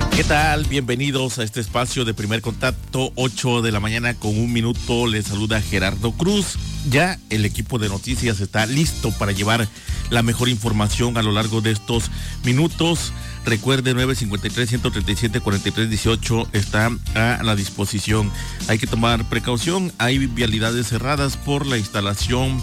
¿Qué tal? Bienvenidos a este espacio de Primer Contacto, 8 de la mañana con 1 minuto. Les saluda Gerardo Cruz. Ya el equipo de noticias está listo para llevar la mejor información a lo largo de estos minutos. Recuerde, 953-137-4318 está a la disposición. Hay que tomar precaución. Hay vialidades cerradas por la instalación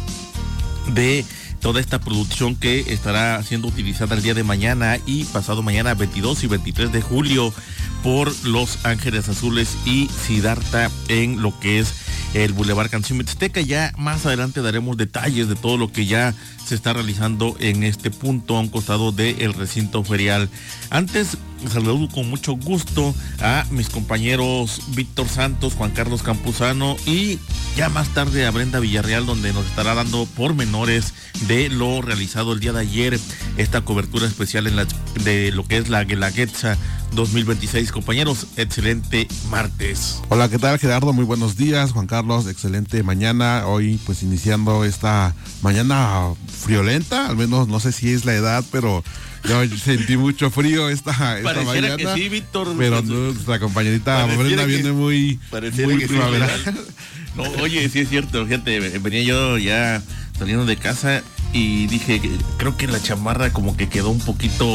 de toda esta producción que estará siendo utilizada el día de mañana y pasado mañana 22 y 23 de julio por Los Ángeles Azules y Siddhartha en lo que es el Boulevard Canción Mixteca. Ya más adelante daremos detalles de todo lo que ya se está realizando en este punto a un costado del recinto ferial. Antes, saludo con mucho gusto a mis compañeros Víctor Santos, Juan Carlos Campuzano y ya más tarde a Brenda Villarreal, donde nos estará dando pormenores de lo realizado el día de ayer, esta cobertura especial de lo que es la Guelaguetza 2026. Compañeros, excelente martes. Hola, ¿qué tal, Gerardo? Muy buenos días. Juan Carlos, excelente mañana. Hoy pues iniciando esta mañana friolenta, al menos no sé si es la edad, pero yo sentí mucho frío esta mañana. Que sí, Víctor. Pero nuestra compañerita Brenda viene muy primaveral. No, oye, sí es cierto, gente, venía yo ya saliendo de casa y dije, creo que la chamarra como que quedó un poquito,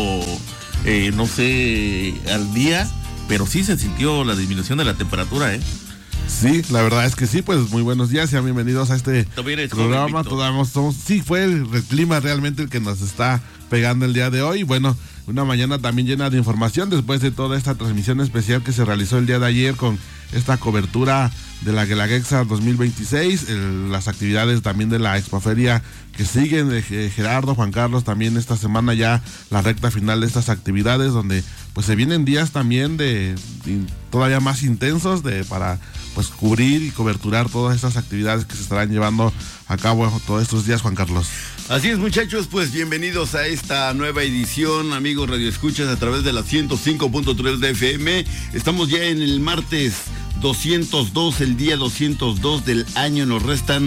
no sé, al día, pero sí se sintió la disminución de la temperatura, Sí, la verdad es que sí, pues muy buenos días, sean bienvenidos a este programa. Sí, fue el clima realmente el que nos está pegando el día de hoy. Bueno, una mañana también llena de información después de toda esta transmisión especial que se realizó el día de ayer con esta cobertura de la Guelaguetza 2026, las actividades también de la Expoferia que siguen, de Gerardo, Juan Carlos, también esta semana ya la recta final de estas actividades, donde pues se vienen días también de todavía más intensos para pues cubrir y coberturar todas estas actividades que se estarán llevando a cabo todos estos días, Juan Carlos. Así es, muchachos, pues bienvenidos a esta nueva edición, amigos radioescuchas, a través de la 105.3 de FM. Estamos ya en el martes 202, el día 202 del año. Nos restan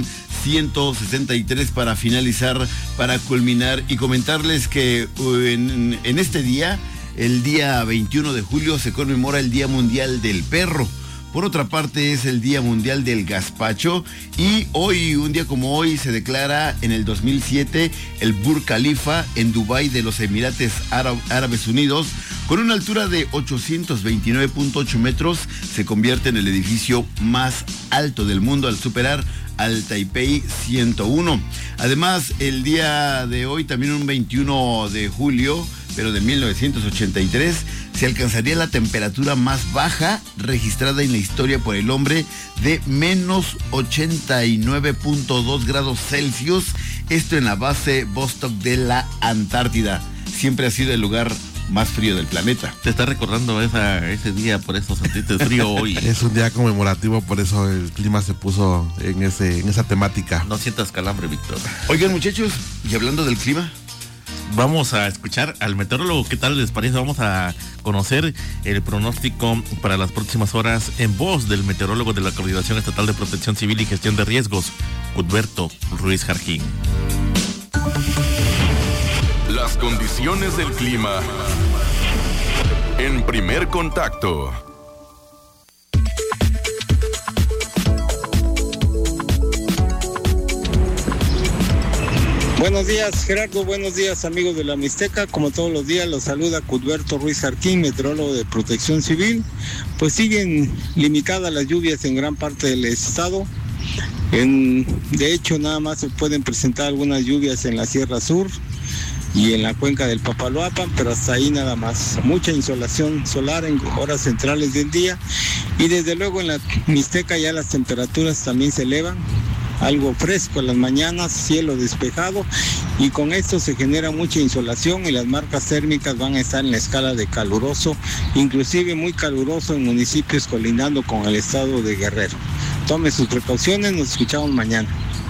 163 para finalizar, para culminar, y comentarles que en este día, el día 21 de julio, se conmemora el Día Mundial del Perro. Por otra parte, es el Día Mundial del Gazpacho, y hoy, un día como hoy, se declara en el 2007 el Burj Khalifa en Dubái de los Emiratos Árabes Unidos, con una altura de 829.8 metros, se convierte en el edificio más alto del mundo al superar al Taipei 101. Además, el día de hoy, también un 21 de julio, pero de 1983, se alcanzaría la temperatura más baja registrada en la historia por el hombre, de menos 89.2 grados Celsius, esto en la base Vostok de la Antártida. Siempre ha sido el lugar más frío del planeta. Te está recordando ese día, por eso sentiste frío hoy. Es un día conmemorativo, por eso el clima se puso en esa temática. No sientas calambre, Víctor. Oigan, muchachos, y hablando del clima, vamos a escuchar al meteorólogo. ¿Qué tal les parece? Vamos a conocer el pronóstico para las próximas horas en voz del meteorólogo de la Coordinación Estatal de Protección Civil y Gestión de Riesgos, Cuthberto Ruiz Jarquín. Las condiciones del clima en Primer Contacto. Buenos días, Gerardo. Buenos días, amigos de la Mixteca. Como todos los días, los saluda Cuthberto Ruiz Jarquín, meteorólogo de Protección Civil. Pues siguen limitadas las lluvias en gran parte del estado. De hecho, nada más se pueden presentar algunas lluvias en la Sierra Sur y en la cuenca del Papaloapan, pero hasta ahí nada más. Mucha insolación solar en horas centrales del día, y desde luego en la Mixteca ya las temperaturas también se elevan. Algo fresco en las mañanas, cielo despejado, y con esto se genera mucha insolación y las marcas térmicas van a estar en la escala de caluroso, inclusive muy caluroso en municipios colindando con el estado de Guerrero. Tome sus precauciones, nos escuchamos mañana.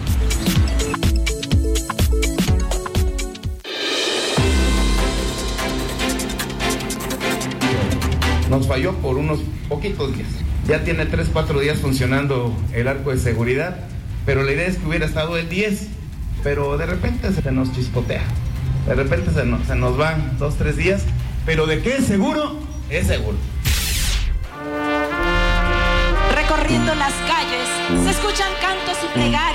Nos falló por unos poquitos días. Ya tiene 3-4 días funcionando el arco de seguridad, pero la idea es que hubiera estado el 10, pero de repente se nos chispotea. De repente se nos van 2-3 días, pero de qué es seguro es seguro. Recorriendo las calles, se escuchan cantos y plegarias.